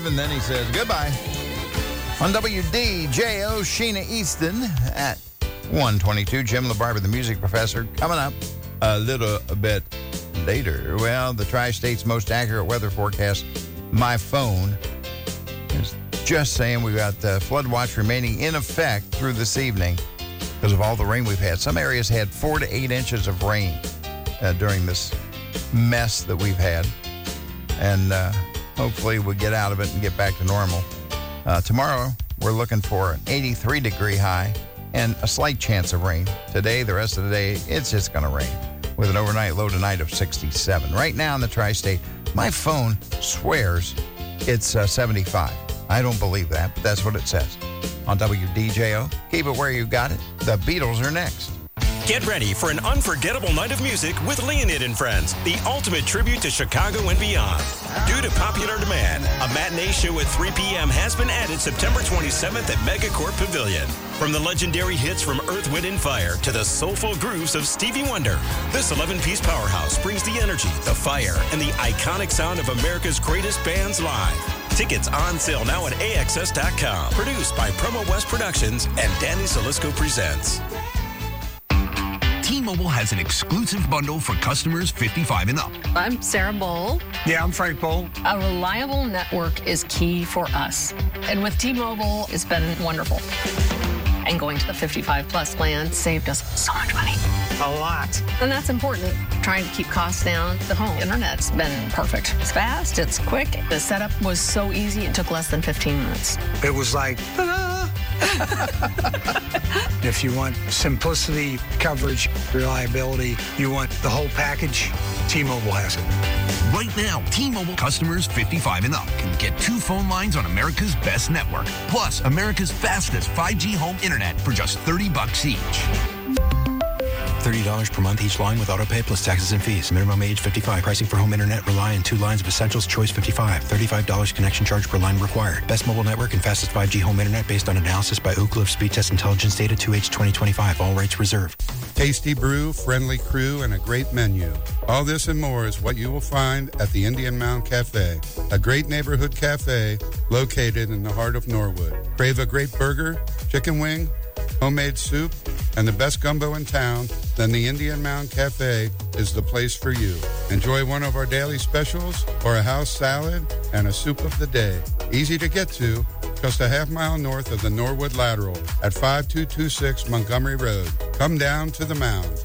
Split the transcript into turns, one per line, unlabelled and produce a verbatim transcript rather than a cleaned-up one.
five, and then he says goodbye. On W D J O, Sheena Easton at one twenty-two. Jim LaBarber, the music professor, coming up a little bit later. Well, the Tri-State's most accurate weather forecast, my phone, is just saying we've got the flood watch remaining in effect through this evening because of all the rain we've had. Some areas had four to eight inches of rain uh, during this mess that we've had. And uh, hopefully we'll get out of it and get back to normal. Uh, tomorrow, we're looking for an eighty-three degree high and a slight chance of rain. Today, the rest of the day, it's just going to rain with an overnight low tonight of sixty-seven. Right now in the Tri-State, my phone swears it's uh, seventy-five. I don't believe that, but that's what it says. On W D J O, keep it where you got it. The Beatles are next.
Get ready for an unforgettable night of music with Leonid and Friends, the ultimate tribute to Chicago and beyond. Due to popular demand, a matinee show at three p.m. has been added September twenty-seventh at Megacorp Pavilion. From the legendary hits from Earth, Wind, and Fire to the soulful grooves of Stevie Wonder, this eleven-piece powerhouse brings the energy, the fire, and the iconic sound of America's greatest bands live. Tickets on sale now at A X S dot com. Produced by Promo West Productions and Danny Salisco Presents.
T-Mobile has an exclusive bundle for customers fifty-five and up.
I'm Sarah Bowl.
Yeah, I'm Frank Bowl.
A reliable network is key for us. And with T-Mobile, it's been wonderful. And going to the fifty-five plus plan saved us so much money.
A lot.
And that's important. Trying to keep costs down. The home internet's been perfect. It's fast, it's quick. The setup was so easy, it took less than fifteen minutes.
It was like, ta-da! If you want simplicity, coverage, reliability, you want the whole package, T-Mobile has it.
Right now, T-Mobile customers fifty-five and up can get two phone lines on America's best network, plus America's fastest five G home internet for just thirty bucks each.
thirty dollars per month each line with autopay plus taxes and fees. Minimum age fifty-five. Pricing for home internet rely on two lines of Essentials Choice fifty-five. thirty-five dollars connection charge per line required. Best mobile network and fastest five G home internet based on analysis by Ookla of Speed Test Intelligence data two H twenty twenty-five. All rights reserved.
Tasty brew, friendly crew, and a great menu. All this and more is what you will find at the Indian Mound Cafe, a great neighborhood cafe located in the heart of Norwood. Crave a great burger, chicken wing, homemade soup, and the best gumbo in town, then the Indian Mound Cafe is the place for you. Enjoy one of our daily specials or a house salad and a soup of the day. Easy to get to, just a half mile north of the Norwood Lateral at five two two six Montgomery Road. Come down to the Mound.